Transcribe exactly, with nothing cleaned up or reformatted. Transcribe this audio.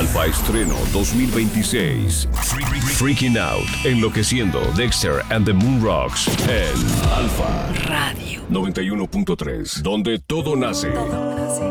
Alfa Estreno dos mil veintiséis. Freaking Out, Enloqueciendo, Dexter and the Moon Rocks en Alfa Radio noventa y uno punto tres, donde todo nace. Todo nace.